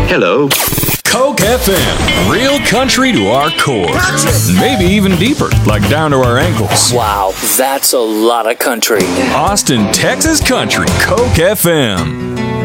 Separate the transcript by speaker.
Speaker 1: Hello.
Speaker 2: Coke FM, real country to our core.
Speaker 3: Country.
Speaker 2: Maybe even deeper, like down to our ankles.
Speaker 4: Wow, that's a lot of country.
Speaker 2: Austin, Texas country, Coke FM.